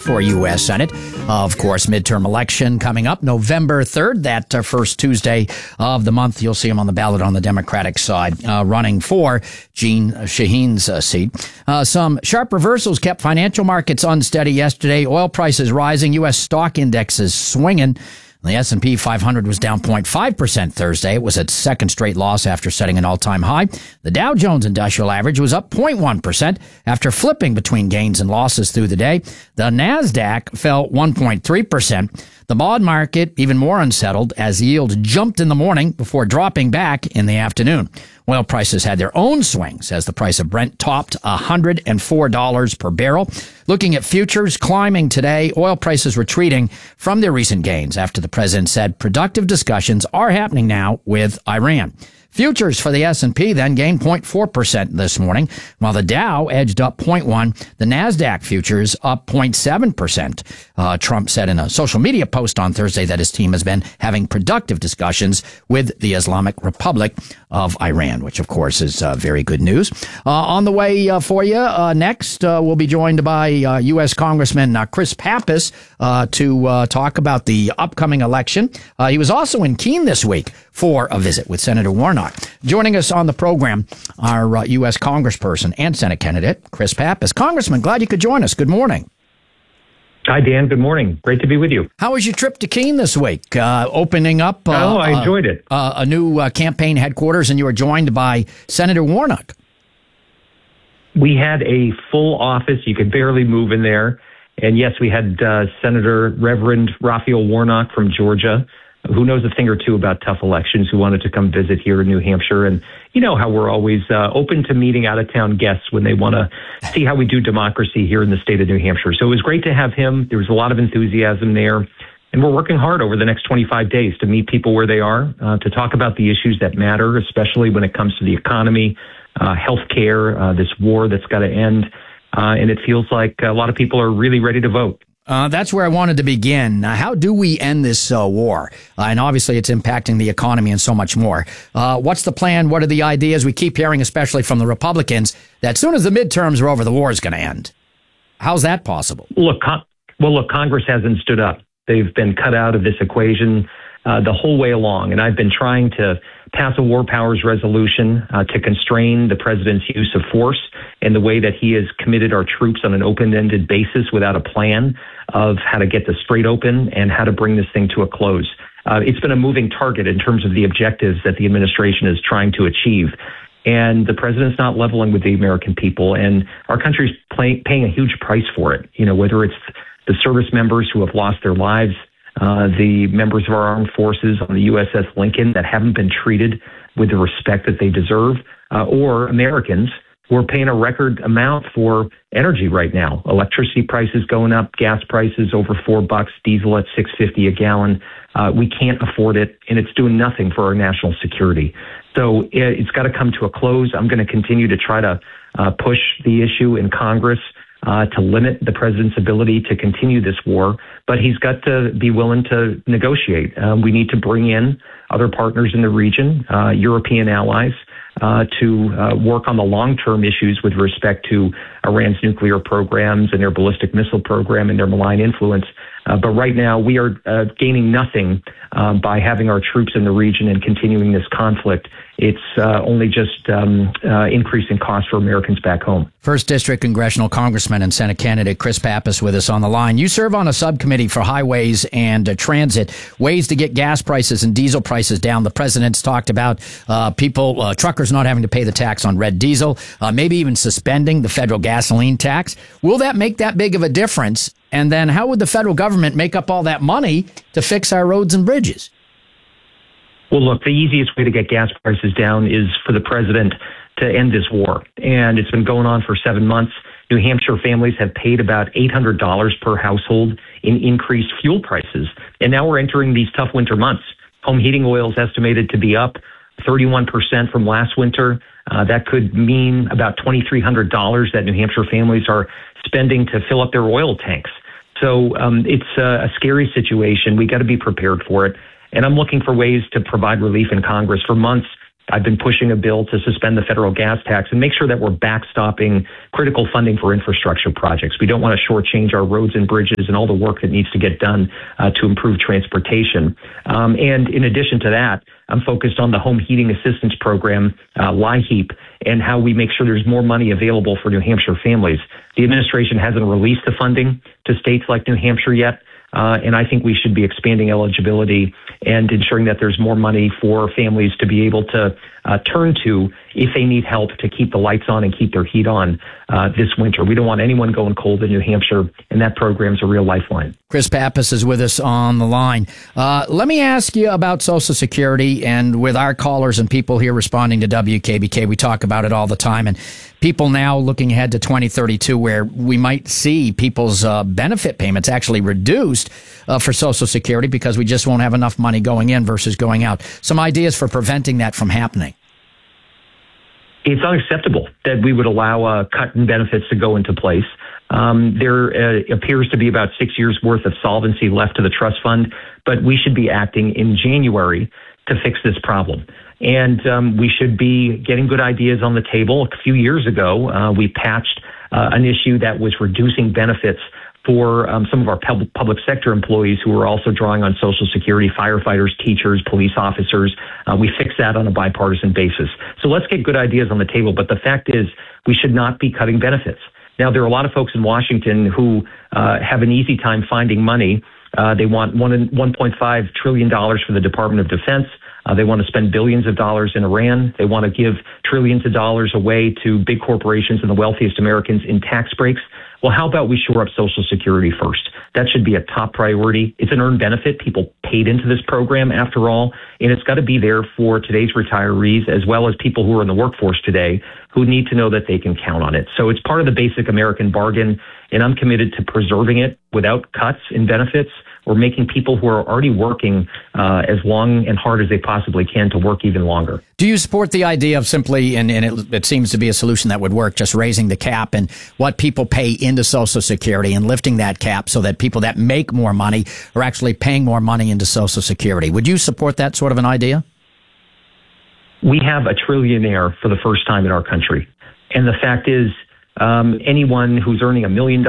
for U.S. Senate. Of course, midterm election coming up November 3rd, that first Tuesday of the month. You'll see him on the ballot on the Democratic side, running for Jeanne Shaheen's seat. Some sharp reversals kept financial markets unsteady yesterday. Oil prices rising, U.S. stock indexes swinging. The S&P 500 was down 0.5% Thursday. It was its second straight loss after setting an all-time high. The Dow Jones Industrial Average was up 0.1% after flipping between gains and losses through the day. The Nasdaq fell 1.3%. The bond market even more unsettled as yields jumped in the morning before dropping back in the afternoon. Oil prices had their own swings as the price of Brent topped $104 per barrel. Looking at futures climbing today, oil prices retreating from their recent gains after the president said productive discussions are happening now with Iran. Futures for the S&P then gained 0.4% this morning, while the Dow edged up 0.1%. The Nasdaq futures up 0.7%. Trump said in a social media post on Thursday that his team has been having productive discussions with the Islamic Republic of Iran, which of course is very good news. On the way for you next, we'll be joined by U.S. Congressman Chris Pappas to talk about the upcoming election. He was also in Keene this week for a visit with Senator Warnock. Joining us on the program, our U.S. Congressperson and Senate candidate, Chris Pappas. Congressman, glad you could join us. Good morning. Hi, Dan. Good morning. Great to be with you. How was your trip to Keene this week? Opening up I enjoyed it. A new campaign headquarters, and you were joined by Senator Warnock. We had a full office. You could barely move in there. And yes, we had Senator Reverend Raphael Warnock from Georgia, who knows a thing or two about tough elections, who wanted to come visit here in New Hampshire. And you know how we're always open to meeting out-of-town guests when they want to see how we do democracy here in the state of New Hampshire. So it was great to have him. There was a lot of enthusiasm there. And we're working hard over the next 25 days to meet people where they are, to talk about the issues that matter, especially when it comes to the economy, healthcare, this war that's got to end. And it feels like a lot of people are really ready to vote. That's where I wanted to begin. How do we end this war? And obviously it's impacting the economy and so much more. What's the plan? What are the ideas? We keep hearing, especially from the Republicans, that as soon as the midterms are over, the war is going to end. How's that possible? Look, Congress hasn't stood up. They've been cut out of this equation the whole way along. And I've been trying to pass a war powers resolution to constrain the president's use of force and the way that he has committed our troops on an open-ended basis without a plan of how to get the Strait open and how to bring this thing to a close. It's been a moving target in terms of the objectives that the administration is trying to achieve. And the president's not leveling with the American people. And our country's paying a huge price for it. You know, whether it's the service members who have lost their lives, the members of our armed forces on the USS Lincoln that haven't been treated with the respect that they deserve, or Americans who are paying a record amount for energy right now. Electricity prices going up, gas prices over $4, diesel at $6.50 a gallon. We can't afford it, and it's doing nothing for our national security. So it's got to come to a close. I'm going to continue to try to push the issue in Congress to limit the president's ability to continue this war, but he's got to be willing to negotiate. We need to bring in other partners in the region, European allies, to work on the long-term issues with respect to Iran's nuclear programs and their ballistic missile program and their malign influence. But right now, we are gaining nothing by having our troops in the region and continuing this conflict. It's only just increasing costs for Americans back home. First District Congressional Congressman and Senate candidate Chris Pappas with us on the line. You serve on a subcommittee for highways and transit, ways to get gas prices and diesel prices down. The president's talked about truckers not having to pay the tax on red diesel, maybe even suspending the federal gasoline tax. Will that make that big of a difference? And then how would the federal government make up all that money to fix our roads and bridges? Well, look, the easiest way to get gas prices down is for the president to end this war. And it's been going on for 7 months. New Hampshire families have paid about $800 per household in increased fuel prices. And now we're entering these tough winter months. Home heating oil is estimated to be up 31% from last winter. That could mean about $2,300 that New Hampshire families are spending to fill up their oil tanks. So it's a scary situation. We got to be prepared for it. And I'm looking for ways to provide relief in Congress. For months, I've been pushing a bill to suspend the federal gas tax and make sure that we're backstopping critical funding for infrastructure projects. We don't want to shortchange our roads and bridges and all the work that needs to get done to improve transportation. And in addition to that, I'm focused on the Home Heating Assistance Program, LIHEAP, and how we make sure there's more money available for New Hampshire families. The administration hasn't released the funding to states like New Hampshire yet. And I think we should be expanding eligibility and ensuring that there's more money for families to be able to turn to if they need help to keep the lights on and keep their heat on this winter. We don't want anyone going cold in New Hampshire, and that program's a real lifeline. Chris Pappas is with us on the line. Let me ask you about Social Security, and with our callers and people here responding to WKBK, we talk about it all the time, and people now looking ahead to 2032 where we might see people's benefit payments actually reduced for Social Security because we just won't have enough money going in versus going out. Some ideas for preventing that from happening. It's unacceptable that we would allow a cut in benefits to go into place. There appears to be about 6 years worth of solvency left to the trust fund, but we should be acting in January to fix this problem. And we should be getting good ideas on the table. A few years ago, we patched an issue that was reducing benefits for some of our public sector employees who were also drawing on Social Security, firefighters, teachers, police officers. We fixed that on a bipartisan basis. So let's get good ideas on the table. But the fact is, we should not be cutting benefits. Now, there are a lot of folks in Washington who have an easy time finding money. They want $1.5 trillion for the Department of Defense. They want to spend billions of dollars in Iran. They want to give trillions of dollars away to big corporations and the wealthiest Americans in tax breaks. Well, how about we shore up Social Security first? That should be a top priority. It's an earned benefit. People paid into this program after all, and it's got to be there for today's retirees as well as people who are in the workforce today who need to know that they can count on it. So it's part of the basic American bargain, and I'm committed to preserving it without cuts in benefits or making people who are already working as long and hard as they possibly can to work even longer. Do you support the idea of simply, and it seems to be a solution that would work, just raising the cap and what people pay into Social Security and lifting that cap so that people that make more money are actually paying more money into Social Security? Would you support that sort of an idea? We have a trillionaire for the first time in our country. And the fact is, anyone who's earning $1 million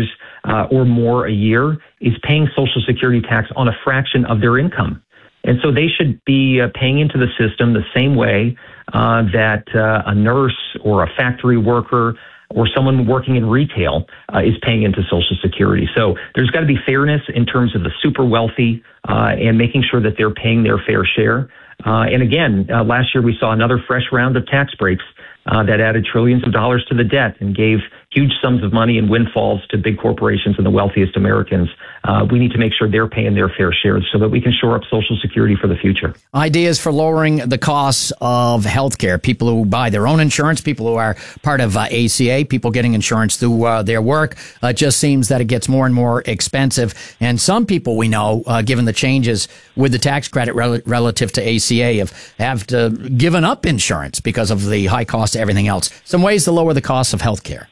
or more a year is paying Social Security tax on a fraction of their income. And so they should be paying into the system the same way that a nurse or a factory worker or someone working in retail is paying into Social Security. So there's got to be fairness in terms of the super wealthy and making sure that they're paying their fair share. And again, last year we saw another fresh round of tax breaks that added trillions of dollars to the debt and gave huge sums of money and windfalls to big corporations and the wealthiest Americans. We need to make sure they're paying their fair share so that we can shore up Social Security for the future. Ideas for lowering the costs of healthcare. People who buy their own insurance, people who are part of ACA, people getting insurance through their work. It just seems that it gets more and more expensive. And some people we know, given the changes with the tax credit relative to ACA, have given up insurance because of the high cost of everything else. Some ways to lower the cost of healthcare.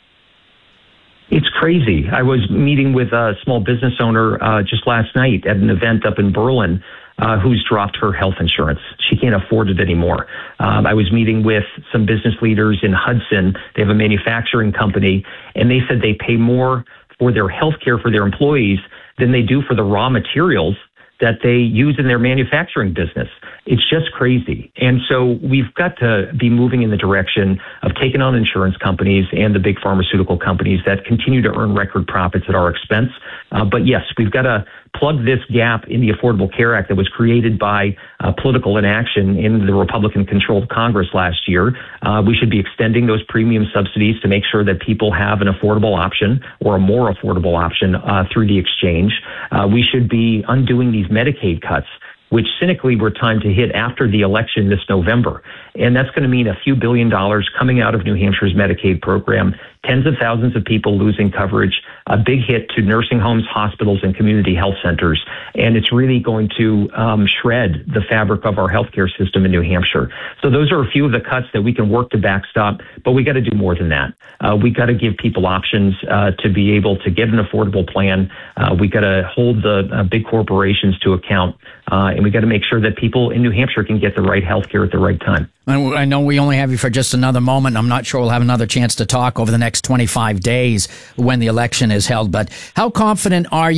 It's crazy. I was meeting with a small business owner just last night at an event up in Berlin who's dropped her health insurance. She can't afford it anymore. I was meeting with some business leaders in Hudson. They have a manufacturing company, and they said they pay more for their health care for their employees than they do for the raw materials that they use in their manufacturing business. It's just crazy. And so we've got to be moving in the direction of taking on insurance companies and the big pharmaceutical companies that continue to earn record profits at our expense. But yes, we've got to plug this gap in the Affordable Care Act that was created by political inaction in the Republican-controlled Congress last year. We should be extending those premium subsidies to make sure that people have an affordable option or a more affordable option through the exchange. We should be undoing these Medicaid cuts, which cynically were timed to hit after the election this November. And that's going to mean a few $1 billion coming out of New Hampshire's Medicaid program tens of thousands of people losing coverage, a big hit to nursing homes, hospitals, and community health centers. And it's really going to shred the fabric of our healthcare system in New Hampshire. So those are a few of the cuts that we can work to backstop, but we got to do more than that. We got to give people options to be able to get an affordable plan. We got to hold the big corporations to account, and we got to make sure that people in New Hampshire can get the right health care at the right time. I know we only have you for just another moment. I'm not sure we'll have another chance to talk over the next 25 days when the election is held, but how confident are you